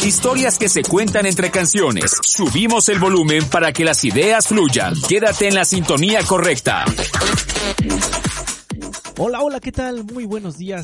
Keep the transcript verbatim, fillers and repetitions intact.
Historias que se cuentan entre canciones. Subimos el volumen para que las ideas fluyan. Quédate en la sintonía correcta. Hola, hola, ¿qué tal? Muy buenos días.